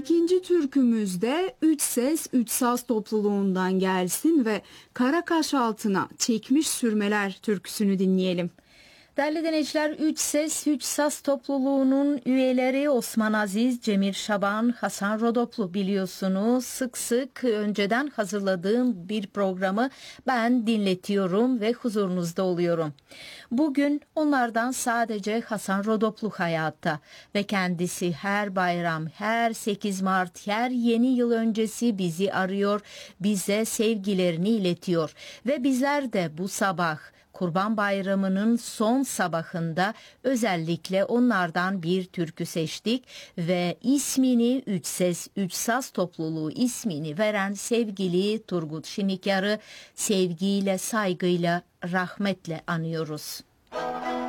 İkinci türkümüz de Üç Ses Üç Saz topluluğundan gelsin ve Karakaş altına çekmiş sürmeler türküsünü dinleyelim. Değerli dinleyiciler, Üç Ses Üç Saz topluluğunun üyeleri Osman Aziz, Cemil Şaban, Hasan Rodoplu, biliyorsunuz. Sık sık önceden hazırladığım bir programı ben dinletiyorum ve huzurunuzda oluyorum. Bugün onlardan sadece Hasan Rodoplu hayatta ve kendisi her bayram, her 8 Mart, her yeni yıl öncesi bizi arıyor, bize sevgilerini iletiyor ve bizler de bu sabah Kurban Bayramı'nın son sabahında özellikle onlardan bir türkü seçtik ve ismini Üç Ses Üç Saz topluluğu ismini veren sevgili Turgut Şinikar'ı sevgiyle, saygıyla, rahmetle anıyoruz.